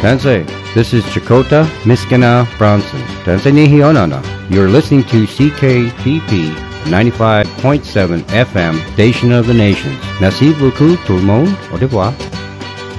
Tansei, this is Chakota Miskina Bronson. Tansei Nihionana. You're listening to CKPP 95.7 FM, Station of the Nations. Merci beaucoup tout le monde. Au revoir.